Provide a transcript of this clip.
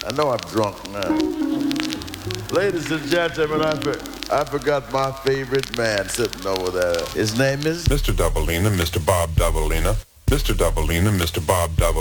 I know I'm drunk now. Ladies and gentlemen, I forgot my favorite man sitting over there. His name is Mr. Doubleina, Mr. Bob Doubleina. Mr. Doubleina, Mr. Bob Doubleina.